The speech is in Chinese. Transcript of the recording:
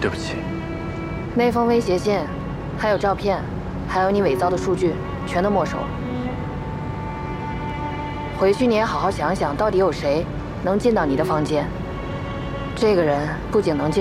对不起。 那封威胁信，还有照片，还有你伪造的数据，全都没收了。回去你也好好想想，到底有谁能进到你的房间。这个人不仅能进。